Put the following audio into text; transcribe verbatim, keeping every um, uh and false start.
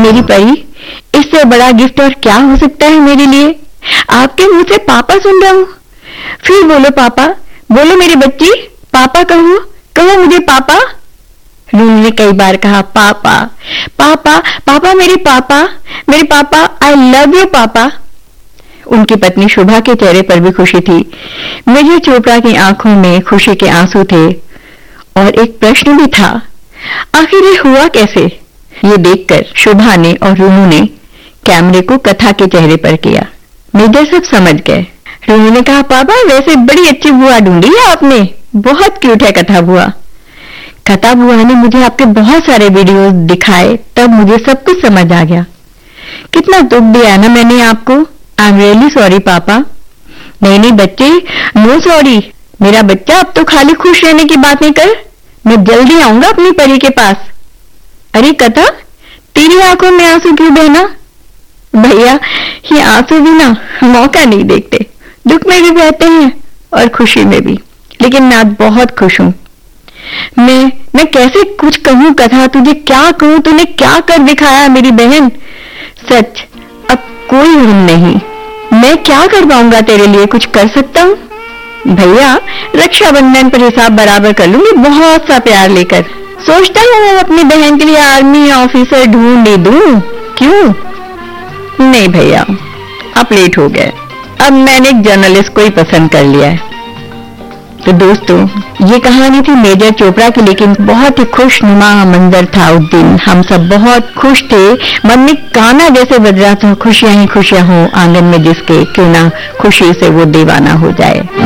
मेरी परी, इससे बड़ा गिफ्ट और क्या हो सकता है मेरे लिए? आपके मुंह से पापा सुन रहा हूं। फिर बोलो पापा, बोलो मेरी बच्ची, पापा कहो, कहो मुझे पापा। रूनू ने कई बार कहा पापा पापा पापा, मेरे पापा, मेरे पापा, आई लव यू पापा। उनकी पत्नी शुभा के चेहरे पर भी खुशी थी। मेजर चोपड़ा की आंखों में खुशी के आंसू थे और एक प्रश्न भी था, आखिर ये हुआ कैसे? ये देखकर शुभा ने और रूनू ने कैमरे को कथा के चेहरे पर किया। मेजर सब समझ गए। रूनू ने कहा पापा, वैसे बड़ी अच्छी बुआ ढूंढी है आपने, बहुत क्यूट है कथा बुआ। कथा बुआ ने मुझे आपके बहुत सारे वीडियोस दिखाए, तब मुझे सब कुछ समझ आ गया। कितना दुख दिया ना मैंने आपको। आई एम रियली सॉरी पापा। नहीं नहीं बच्चे, नो सॉरी। मेरा बच्चा, अब तो खाली खुश रहने की बातें कर। मैं जल्दी आऊंगा अपनी परी के पास। अरे कथा, तेरी आंखों में आंसू क्यों बहना? भैया, ये आंसू भी ना मौका नहीं देखते, दुख में भी बहते हैं और खुशी में भी। लेकिन मैं आज बहुत खुश हूं। मैं मैं कैसे कुछ कहूं कथा, तुझे क्या कहूं? तूने क्या कर दिखाया मेरी बहन। सच, अब कोई भ्रम नहीं। मैं क्या कर पाऊंगा तेरे लिए? कुछ कर सकता हूं भैया? रक्षाबंधन पर हिसाब बराबर कर लूंगी, बहुत सा प्यार लेकर। सोचता हूँ अपनी बहन के लिए आर्मी ऑफिसर ढूंढ ही दूं। क्यों? नहीं भैया, आप लेट हो गए। अब मैंने एक जर्नलिस्ट को ही पसंद कर लिया है। तो दोस्तों, ये कहानी थी मेजर चोपड़ा की, लेकिन बहुत ही खुशनुमा मंजर था उस दिन। हम सब बहुत खुश थे, मन में गाना जैसे बज रहा था, खुशियां ही खुशियां हो आंगन में जिसके, क्यों ना खुशी से वो दीवाना हो जाए।